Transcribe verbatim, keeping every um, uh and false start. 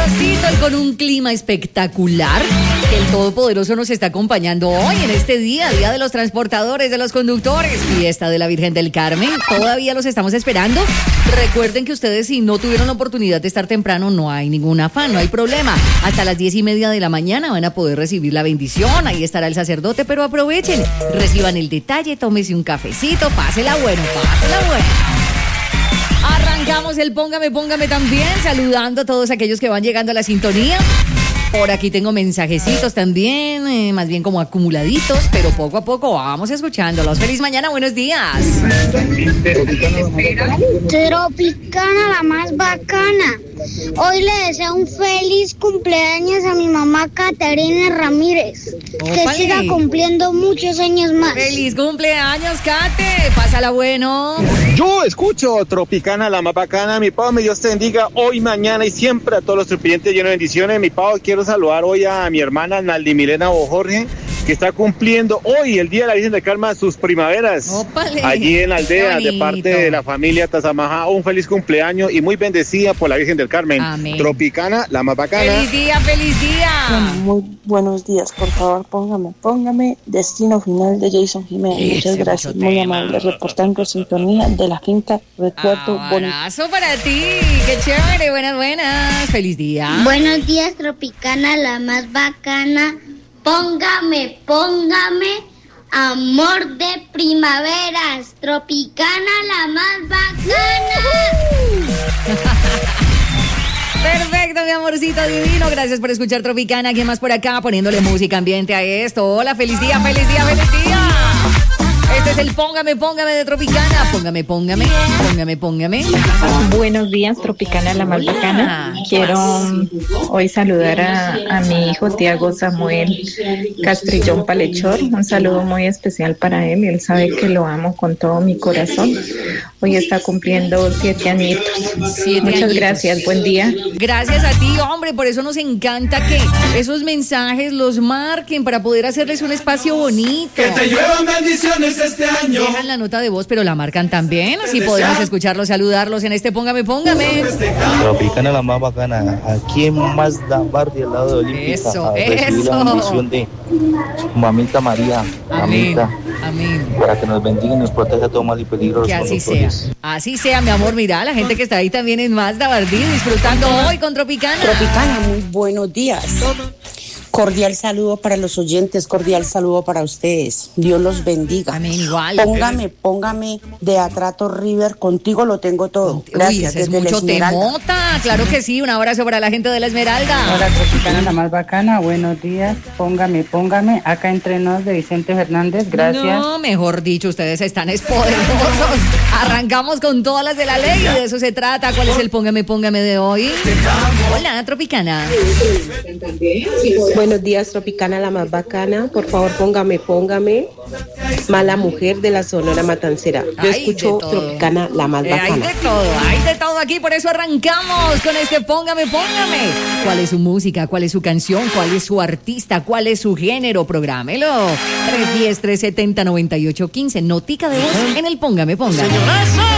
calorosito y con un clima espectacular que el Todopoderoso nos está acompañando hoy en este día, Día de los Transportadores, de los Conductores, fiesta de la Virgen del Carmen. Todavía los estamos esperando. Recuerden que ustedes, si no tuvieron la oportunidad de estar temprano, no hay ningún afán, no hay problema. Hasta las diez y media de la mañana van a poder recibir la bendición. Ahí estará el sacerdote, pero aprovechen, reciban el detalle, tómese un cafecito, pásela bueno, pásela bueno. Arrancamos el Póngame, Póngame también, saludando a todos aquellos que van llegando a la sintonía. Por aquí tengo mensajecitos también, eh, más bien como acumuladitos, pero poco a poco vamos escuchándolos. Feliz mañana, buenos días. Tropicana, la más bacana. Hoy le deseo un feliz cumpleaños a mi mamá Caterina Ramírez. Ópale. Que siga cumpliendo muchos años más. Feliz cumpleaños, Cate. Pásala bueno. Yo escucho Tropicana, la más bacana. Mi Pau, mi Dios te bendiga hoy, mañana y siempre a todos los tripientes llenos de bendiciones. Mi Pau, quiero saludar hoy a mi hermana Naldi Milena Bojorge, que está cumpliendo hoy, el Día de la Virgen del Carmen, sus primaveras. Ópale. Allí en la aldea, Qué de parte bonito. de la familia Tazamaja. Un feliz cumpleaños y muy bendecida por la Virgen del Carmen. Amén. Tropicana, la más bacana. Feliz día, feliz día. Bueno, muy buenos días, por favor, póngame, póngame Destino Final de Jason Jiménez. Ese Muchas gracias, mucho muy tema. amable, reportando sintonía de la finca Recuerdo Bonito. Abrazo para ti, qué chévere, buenas, buenas. Feliz día. Buenos días, Tropicana, la más bacana. Póngame, póngame, amor de primaveras. Tropicana, la más bacana. Perfecto, mi amorcito divino. Gracias por escuchar Tropicana. ¿Quién más por acá? Poniéndole música ambiente a esto. Hola, feliz día, feliz día, feliz día. Este es el Póngame, Póngame de Tropicana. Póngame, póngame, póngame, póngame. Buenos días, Tropicana, la más bacana. Quiero um, hoy saludar a, a mi hijo Tiago Samuel Castrillón Palechor. Un saludo muy especial para él. Él sabe que lo amo con todo mi corazón. Hoy está cumpliendo siete añitos. Siete Muchas añitos. gracias, buen día. Gracias a ti, hombre, por eso nos encanta que esos mensajes los marquen para poder hacerles un espacio bonito. Que te lluevan bendiciones este año. Dejan la nota de voz, pero la marcan también, así podemos escucharlos, saludarlos en este Póngame, Póngame. Tropicana, la más bacana. Aquí en Mazda Bardi, al lado de Olímpica. Eso, a recibir eso. la bendición de su mamita María, Amén, mamita, amén. para que nos bendiga y nos proteja de todo mal y peligro. Que así sea, así sea, mi amor. Mira, la gente que está ahí también en Mazda Bardí, disfrutando hoy con Tropicana. Tropicana, muy buenos días. Cordial saludo para los oyentes, cordial saludo para ustedes. Dios los bendiga. Amén, igual. Póngame, póngame de Atrato River, contigo lo tengo todo. Gracias, Uy, ese es desde la mucho Esmeralda. temota. Claro que sí, un abrazo para la gente de la Esmeralda. Hola, Tropicana, la más bacana. Buenos días. Póngame, póngame. Acá entre nos de Vicente Fernández. Gracias. No, mejor dicho, ustedes están espoderosos. Arrancamos con todas las de la ley y de eso se trata. ¿Cuál es el Póngame, Póngame de hoy? Hola, Tropicana. Buenos días, Tropicana, la más bacana. Por favor, póngame, póngame. Mala mujer de la Sonora Matancera. Yo Ay, escucho de todo. Tropicana, la más Eh, hay bacana. de todo, hay de todo aquí, por eso arrancamos con este Póngame, Póngame. ¿Cuál es su música? ¿Cuál es su canción? ¿Cuál es su artista? ¿Cuál es su género? Prográmelo. tres uno cero, tres siete cero, nueve ocho uno cinco. Notica de voz en el Póngame, Póngame.